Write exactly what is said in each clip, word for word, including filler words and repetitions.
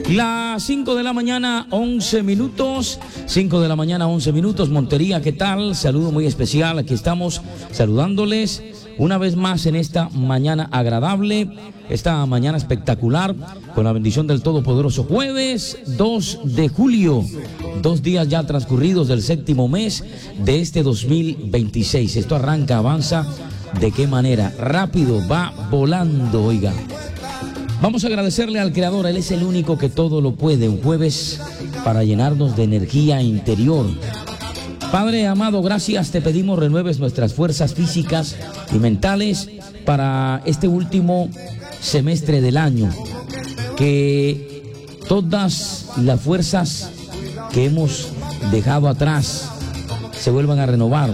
Las cinco de la mañana, once minutos. cinco de la mañana, once minutos. Montería, ¿qué tal? Saludo muy especial. Aquí estamos saludándoles una vez más en esta mañana agradable, esta mañana espectacular, con la bendición del Todopoderoso. Jueves dos de julio, dos días ya transcurridos del séptimo mes de este dos mil veintiséis. Esto arranca, avanza. ¿De qué manera? Rápido, va volando, oiga. Vamos a agradecerle al Creador, Él es el único que todo lo puede. Un jueves para llenarnos de energía interior. Padre amado, gracias, te pedimos renueves nuestras fuerzas físicas y mentales para este último semestre del año. Que todas las fuerzas que hemos dejado atrás se vuelvan a renovar.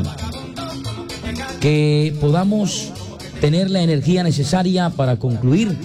Que podamos tener la energía necesaria para concluir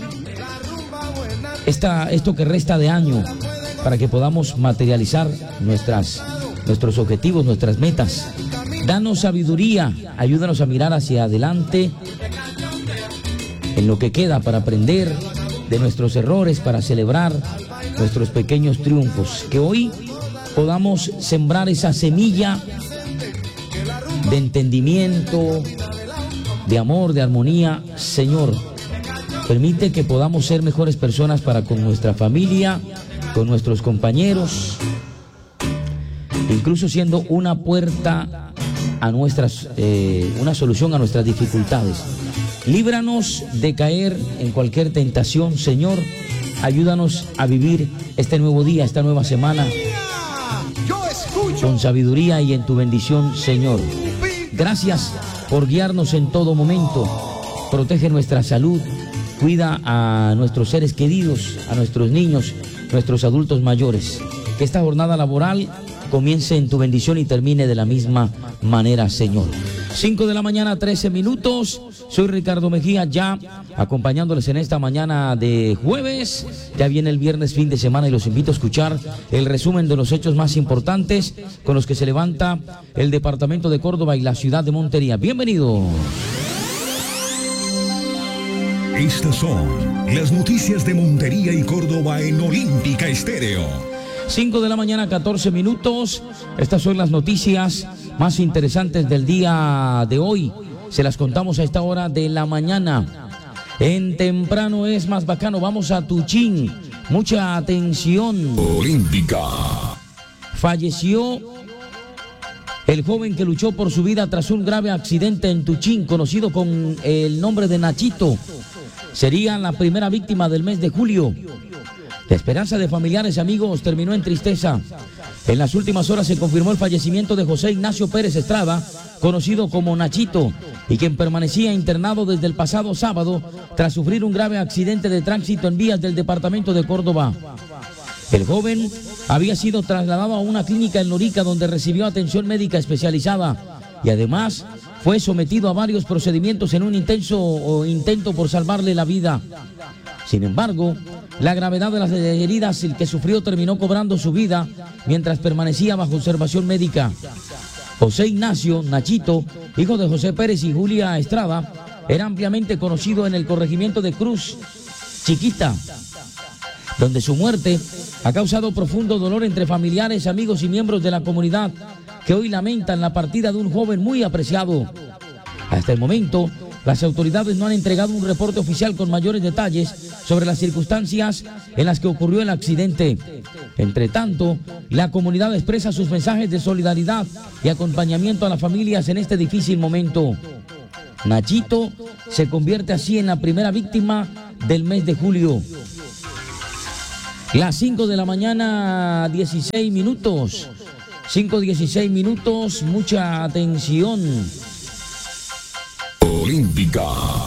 Esta, esto que resta de año, para que podamos materializar nuestras, nuestros objetivos, nuestras metas. Danos sabiduría, ayúdanos a mirar hacia adelante en lo que queda, para aprender de nuestros errores, para celebrar nuestros pequeños triunfos. Que hoy podamos sembrar esa semilla de entendimiento, de amor, de armonía. Señor, permite que podamos ser mejores personas para con nuestra familia, con nuestros compañeros, incluso siendo una puerta a nuestras, eh, una solución a nuestras dificultades. Líbranos de caer en cualquier tentación, Señor. Ayúdanos a vivir este nuevo día, esta nueva semana, con sabiduría y en tu bendición, Señor. Gracias por guiarnos en todo momento. Protege nuestra salud. Cuida a nuestros seres queridos, a nuestros niños, nuestros adultos mayores. Que esta jornada laboral comience en tu bendición y termine de la misma manera, Señor. cinco de la mañana, trece minutos. Soy Ricardo Mejía, ya acompañándoles en esta mañana de jueves. Ya viene el viernes, fin de semana, y los invito a escuchar el resumen de los hechos más importantes con los que se levanta el departamento de Córdoba y la ciudad de Montería. Bienvenidos. Estas son las noticias de Montería y Córdoba en Olímpica Estéreo. cinco de la mañana, catorce minutos. Estas son las noticias más interesantes del día de hoy. Se las contamos a esta hora de la mañana. En Temprano es más bacano. Vamos a Tuchín. Mucha atención. Olímpica. Falleció el joven que luchó por su vida tras un grave accidente en Tuchín, conocido con el nombre de Nachito. Sería la primera víctima del mes de julio. La esperanza de familiares y amigos terminó en tristeza. En las últimas horas se confirmó el fallecimiento de José Ignacio Pérez Estrada, conocido como Nachito, y quien permanecía internado desde el pasado sábado tras sufrir un grave accidente de tránsito en vías del departamento de Córdoba. El joven había sido trasladado a una clínica en Lorica, donde recibió atención médica especializada y además fue sometido a varios procedimientos en un intenso o intento por salvarle la vida. Sin embargo, la gravedad de las heridas que sufrió terminó cobrando su vida mientras permanecía bajo observación médica. José Ignacio Nachito, hijo de José Pérez y Julia Estrada, era ampliamente conocido en el corregimiento de Cruz Chiquita, donde su muerte ha causado profundo dolor entre familiares, amigos y miembros de la comunidad, que hoy lamentan la partida de un joven muy apreciado. Hasta el momento, las autoridades no han entregado un reporte oficial con mayores detalles sobre las circunstancias en las que ocurrió el accidente. Entre tanto, la comunidad expresa sus mensajes de solidaridad y acompañamiento a las familias en este difícil momento. Nachito se convierte así en la primera víctima del mes de julio. Las cinco de la mañana, dieciséis minutos. cinco, dieciséis minutos, mucha atención. Olímpica.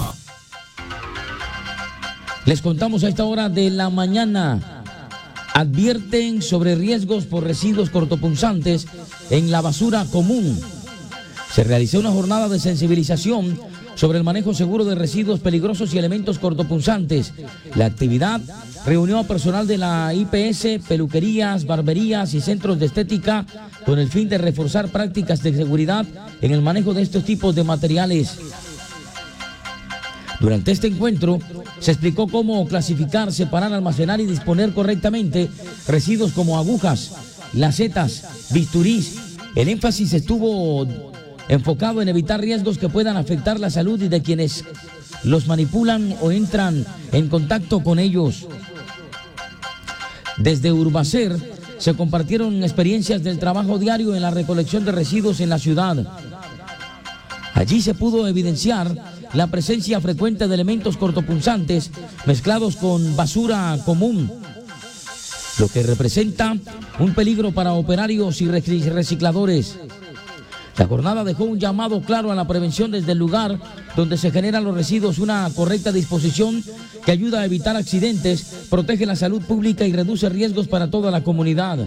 Les contamos a esta hora de la mañana. Advierten sobre riesgos por residuos cortopunzantes en la basura común. Se realizó una jornada de sensibilización sobre el manejo seguro de residuos peligrosos y elementos cortopunzantes. La actividad reunió a personal de la I P S, peluquerías, barberías y centros de estética con el fin de reforzar prácticas de seguridad en el manejo de estos tipos de materiales. Durante este encuentro se explicó cómo clasificar, separar, almacenar y disponer correctamente residuos como agujas, lacetas, bisturís. El énfasis estuvo enfocado en evitar riesgos que puedan afectar la salud y de quienes los manipulan o entran en contacto con ellos. Desde Urbacer se compartieron experiencias del trabajo diario en la recolección de residuos en la ciudad. Allí se pudo evidenciar la presencia frecuente de elementos cortopunzantes mezclados con basura común, lo que representa un peligro para operarios y recicladores. La jornada dejó un llamado claro a la prevención desde el lugar donde se generan los residuos, una correcta disposición que ayuda a evitar accidentes, protege la salud pública y reduce riesgos para toda la comunidad.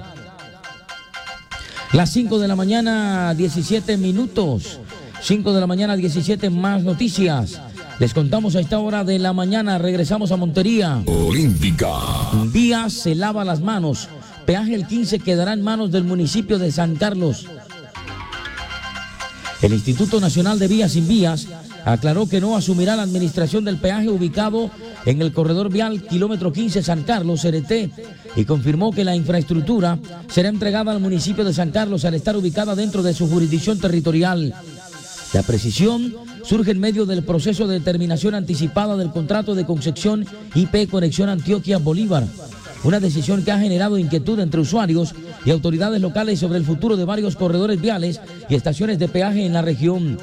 Las cinco de la mañana, diecisiete minutos. cinco de la mañana, diecisiete, más noticias. Les contamos a esta hora de la mañana, regresamos a Montería. Olímpica. Vías se lava las manos. Peaje el quince quedará en manos del municipio de San Carlos. El Instituto Nacional de Vías Sin Vías aclaró que no asumirá la administración del peaje ubicado en el corredor vial kilómetro quince San Carlos, C R T, y confirmó que la infraestructura será entregada al municipio de San Carlos al estar ubicada dentro de su jurisdicción territorial. La precisión surge en medio del proceso de determinación anticipada del contrato de concesión I P Conexión Antioquia-Bolívar, una decisión que ha generado inquietud entre usuarios y autoridades locales sobre el futuro de varios corredores viales y estaciones de peaje en la región.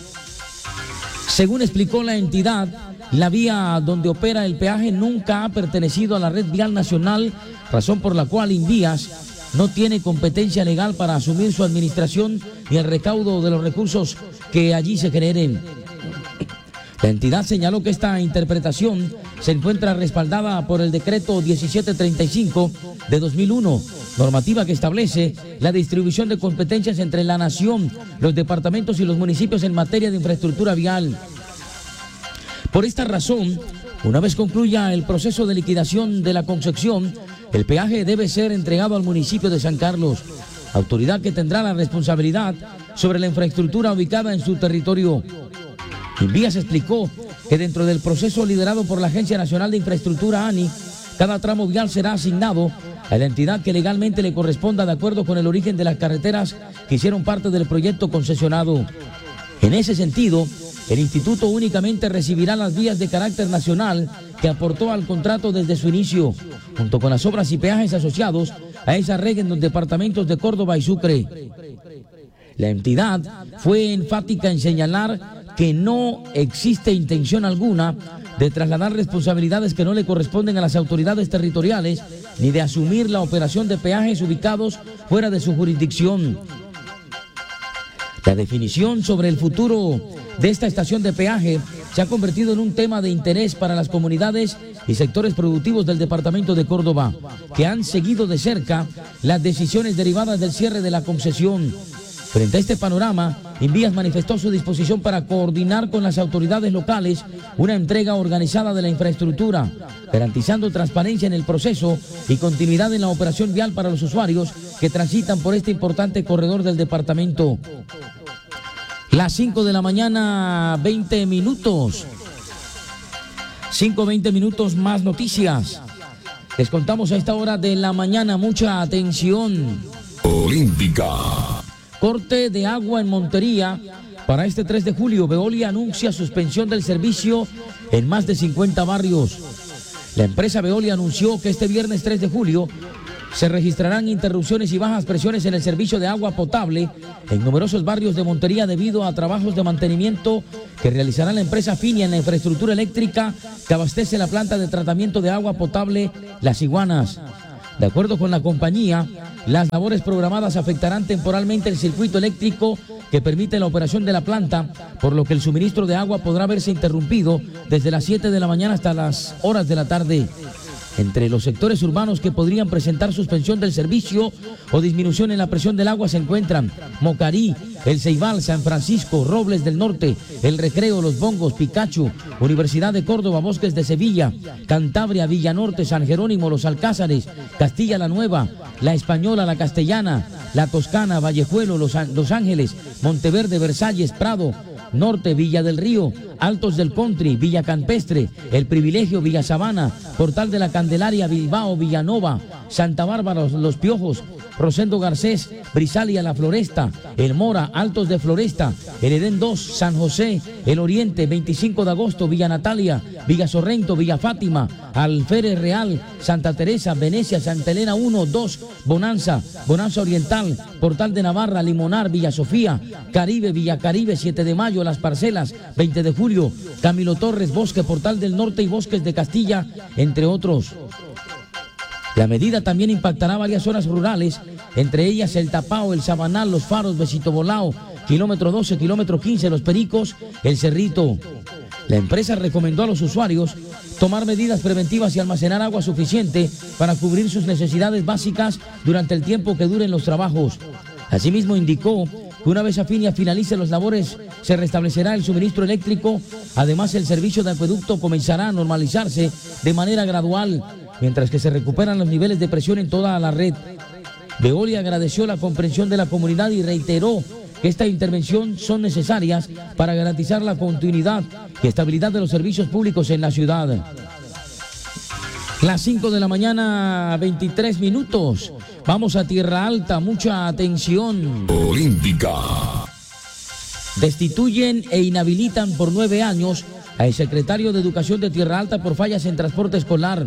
Según explicó la entidad, la vía donde opera el peaje nunca ha pertenecido a la red vial nacional, razón por la cual Invías no tiene competencia legal para asumir su administración y el recaudo de los recursos que allí se generen. La entidad señaló que esta interpretación se encuentra respaldada por el decreto diecisiete treinta y cinco de dos mil uno, normativa que establece la distribución de competencias entre la nación, los departamentos y los municipios en materia de infraestructura vial. Por esta razón, una vez concluya el proceso de liquidación de la concesión, el peaje debe ser entregado al municipio de San Carlos, autoridad que tendrá la responsabilidad sobre la infraestructura ubicada en su territorio. Invías explicó que dentro del proceso liderado por la Agencia Nacional de Infraestructura, A N I, cada tramo vial será asignado a la entidad que legalmente le corresponda de acuerdo con el origen de las carreteras que hicieron parte del proyecto concesionado. En ese sentido, el instituto únicamente recibirá las vías de carácter nacional que aportó al contrato desde su inicio, junto con las obras y peajes asociados a esa red en los departamentos de Córdoba y Sucre. La entidad fue enfática en señalar que no existe intención alguna de trasladar responsabilidades que no le corresponden a las autoridades territoriales, ni de asumir la operación de peajes ubicados fuera de su jurisdicción. La definición sobre el futuro de esta estación de peaje se ha convertido en un tema de interés para las comunidades y sectores productivos del departamento de Córdoba, que han seguido de cerca las decisiones derivadas del cierre de la concesión. Frente a este panorama, Invías manifestó su disposición para coordinar con las autoridades locales una entrega organizada de la infraestructura, garantizando transparencia en el proceso y continuidad en la operación vial para los usuarios que transitan por este importante corredor del departamento. Las cinco de la mañana, veinte minutos. cinco, veinte minutos, más noticias. Les contamos a esta hora de la mañana, mucha atención. Olímpica. Corte de agua en Montería. Para este tres de julio, Veolia anuncia suspensión del servicio en más de cincuenta barrios. La empresa Veolia anunció que este viernes tres de julio se registrarán interrupciones y bajas presiones en el servicio de agua potable en numerosos barrios de Montería debido a trabajos de mantenimiento que realizará la empresa Finia en la infraestructura eléctrica que abastece la planta de tratamiento de agua potable Las Iguanas. De acuerdo con la compañía, las labores programadas afectarán temporalmente el circuito eléctrico que permite la operación de la planta, por lo que el suministro de agua podrá verse interrumpido desde las siete de la mañana hasta las horas de la tarde. Entre los sectores urbanos que podrían presentar suspensión del servicio o disminución en la presión del agua se encuentran Mocarí, El Ceibal, San Francisco, Robles del Norte, El Recreo, Los Bongos, Picacho, Universidad de Córdoba, Bosques de Sevilla, Cantabria, Villanorte, San Jerónimo, Los Alcázares, Castilla la Nueva, La Española, La Castellana, La Toscana, Vallejuelo, Los, Los Ángeles, Monteverde, Versalles, Prado, Norte, Villa del Río, Altos del Country, Villa Campestre, El Privilegio, Villa Sabana, Portal de la Candelaria, Bilbao, Villanova, Santa Bárbara, Los Piojos, Rosendo Garcés, Brisalia, La Floresta, El Mora, Altos de Floresta, El Edén dos, San José, El Oriente, veinticinco de agosto, Villa Natalia, Villa Sorrento, Villa Fátima, Alférez Real, Santa Teresa, Venecia, Santa Elena uno, dos, Bonanza, Bonanza Oriental, Portal de Navarra, Limonar, Villa Sofía, Caribe, Villa Caribe, siete de mayo, Las Parcelas, veinte de julio, Camilo Torres, Bosque, Portal del Norte y Bosques de Castilla, entre otros. La medida también impactará varias zonas rurales, entre ellas El Tapao, El Sabanal, Los Faros, Besito Bolao, kilómetro doce, kilómetro quince, Los Pericos, El Cerrito. La empresa recomendó a los usuarios tomar medidas preventivas y almacenar agua suficiente para cubrir sus necesidades básicas durante el tiempo que duren los trabajos. Asimismo indicó que una vez Afinia finalice las labores se restablecerá el suministro eléctrico. Además, el servicio de acueducto comenzará a normalizarse de manera gradual, mientras que se recuperan los niveles de presión en toda la red. Veolia agradeció la comprensión de la comunidad y reiteró que esta intervención son necesarias para garantizar la continuidad y estabilidad de los servicios públicos en la ciudad. Las cinco de la mañana, veintitrés minutos. Vamos a Tierra Alta, mucha atención. Olímpica. Destituyen e inhabilitan por nueve años al secretario de Educación de Tierra Alta por fallas en transporte escolar.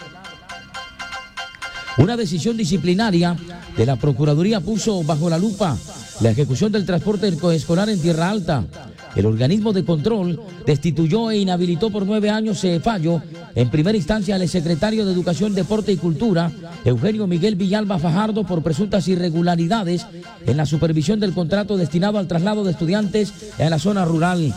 Una decisión disciplinaria de la Procuraduría puso bajo la lupa la ejecución del transporte escolar en Tierra Alta. El organismo de control destituyó e inhabilitó por nueve años ese fallo. En primera instancia al secretario de Educación, Deporte y Cultura, Eugenio Miguel Villalba Fajardo, por presuntas irregularidades en la supervisión del contrato destinado al traslado de estudiantes en la zona rural.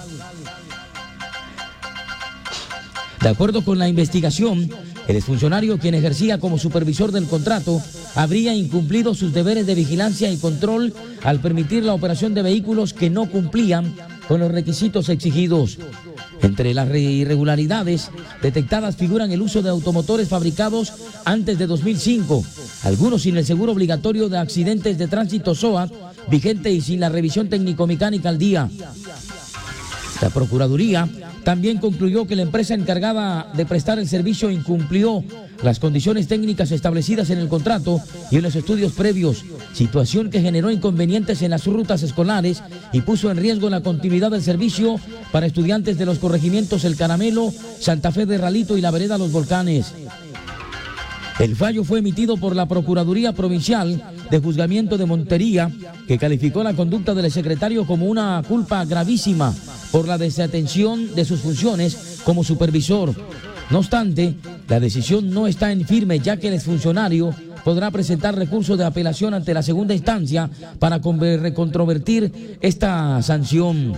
De acuerdo con la investigación, el exfuncionario, quien ejercía como supervisor del contrato, habría incumplido sus deberes de vigilancia y control al permitir la operación de vehículos que no cumplían con los requisitos exigidos. Entre las irregularidades detectadas figuran el uso de automotores fabricados antes de dos mil cinco, algunos sin el seguro obligatorio de accidentes de tránsito SOAT vigente y sin la revisión técnico-mecánica al día. La Procuraduría también concluyó que la empresa encargada de prestar el servicio incumplió las condiciones técnicas establecidas en el contrato y en los estudios previos, situación que generó inconvenientes en las rutas escolares y puso en riesgo la continuidad del servicio para estudiantes de los corregimientos El Caramelo, Santa Fe de Ralito y la vereda Los Volcanes. El fallo fue emitido por la Procuraduría Provincial de Juzgamiento de Montería, que calificó la conducta del secretario como una culpa gravísima por la desatención de sus funciones como supervisor. No obstante, la decisión no está en firme, ya que el exfuncionario podrá presentar recurso de apelación ante la segunda instancia para recontrovertir esta sanción.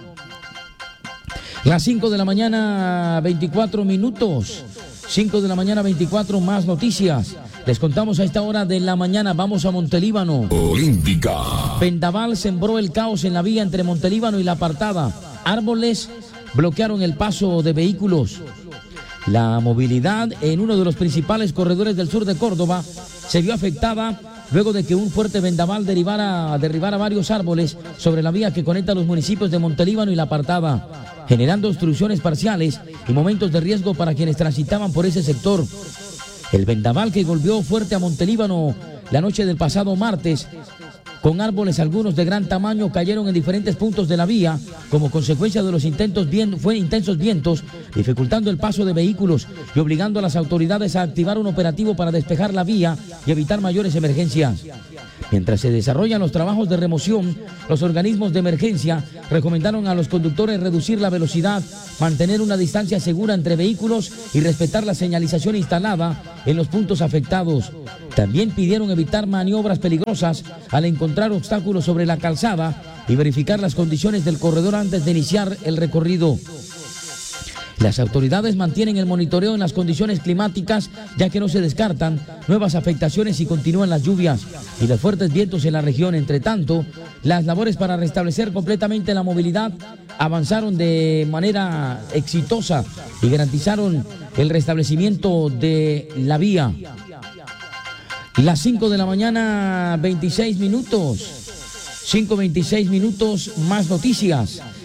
Las cinco de la mañana, veinticuatro minutos. cinco de la mañana, veinticuatro, más noticias. Les contamos a esta hora de la mañana. Vamos a Montelíbano. Olímpica. Vendaval sembró el caos en la vía entre Montelíbano y La Apartada. Árboles bloquearon el paso de vehículos. La movilidad en uno de los principales corredores del sur de Córdoba se vio afectada luego de que un fuerte vendaval derivara, derribara varios árboles sobre la vía que conecta los municipios de Montelíbano y La Apartada, generando obstrucciones parciales y momentos de riesgo para quienes transitaban por ese sector. El vendaval, que golpeó fuerte a Montelíbano la noche del pasado martes, con árboles algunos de gran tamaño, cayeron en diferentes puntos de la vía como consecuencia de los intentos bien, fue intensos vientos, dificultando el paso de vehículos y obligando a las autoridades a activar un operativo para despejar la vía y evitar mayores emergencias. Mientras se desarrollan los trabajos de remoción, los organismos de emergencia recomendaron a los conductores reducir la velocidad, mantener una distancia segura entre vehículos y respetar la señalización instalada en los puntos afectados. También pidieron evitar maniobras peligrosas al encontrar obstáculos sobre la calzada y verificar las condiciones del corredor antes de iniciar el recorrido. Las autoridades mantienen el monitoreo en las condiciones climáticas, ya que no se descartan nuevas afectaciones si continúan las lluvias y los fuertes vientos en la región. Entre tanto, las labores para restablecer completamente la movilidad avanzaron de manera exitosa y garantizaron el restablecimiento de la vía. Las cinco de la mañana, veintiséis minutos. cinco veintiséis minutos, más noticias.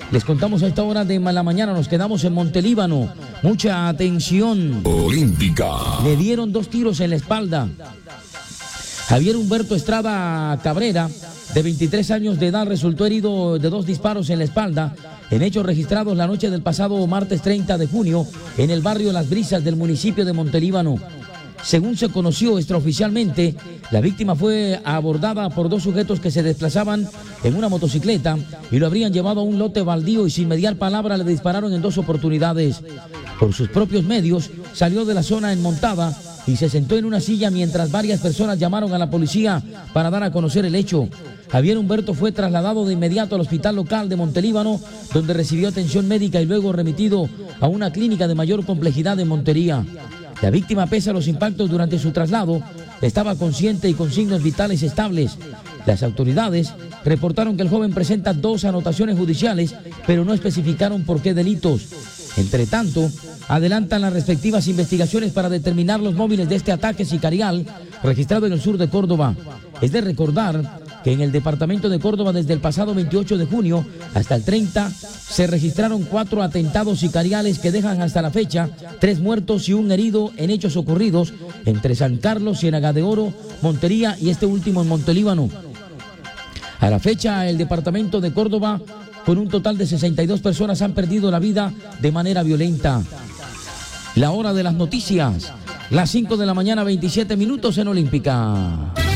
Les contamos a esta hora de la mañana, nos quedamos en Montelíbano. Mucha atención. Olímpica. Le dieron dos tiros en la espalda. Javier Humberto Estrada Cabrera, de veintitrés años de edad, resultó herido de dos disparos en la espalda en hechos registrados la noche del pasado martes treinta de junio en el barrio Las Brisas del municipio de Montelíbano. Según se conoció extraoficialmente, la víctima fue abordada por dos sujetos que se desplazaban en una motocicleta y lo habrían llevado a un lote baldío y sin mediar palabra le dispararon en dos oportunidades. Por sus propios medios, salió de la zona enmontada y se sentó en una silla mientras varias personas llamaron a la policía para dar a conocer el hecho. Javier Humberto fue trasladado de inmediato al hospital local de Montelíbano, donde recibió atención médica y luego remitido a una clínica de mayor complejidad en Montería. La víctima, pese a los impactos durante su traslado, estaba consciente y con signos vitales estables. Las autoridades reportaron que el joven presenta dos anotaciones judiciales, pero no especificaron por qué delitos. Entre tanto, adelantan las respectivas investigaciones para determinar los móviles de este ataque sicarial registrado en el sur de Córdoba. Es de recordar que en el departamento de Córdoba desde el pasado veintiocho de junio hasta el treinta se registraron cuatro atentados sicariales que dejan hasta la fecha tres muertos y un herido en hechos ocurridos entre San Carlos, Ciénaga de Oro, Montería y este último en Montelíbano. A la fecha, el departamento de Córdoba, con un total de sesenta y dos personas, han perdido la vida de manera violenta. La hora de las noticias, las cinco de la mañana, veintisiete minutos en Olímpica.